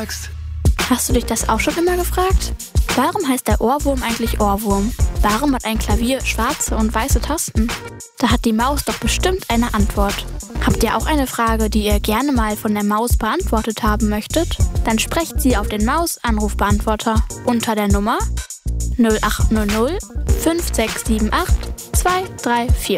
sagst. Hast du dich das auch schon immer gefragt? Warum heißt der Ohrwurm eigentlich Ohrwurm? Warum hat ein Klavier schwarze und weiße Tasten? Da hat die Maus doch bestimmt eine Antwort. Habt ihr auch eine Frage, die ihr gerne mal von der Maus beantwortet haben möchtet? Dann sprecht sie auf den Maus-Anrufbeantworter unter der Nummer 0800 5678 234.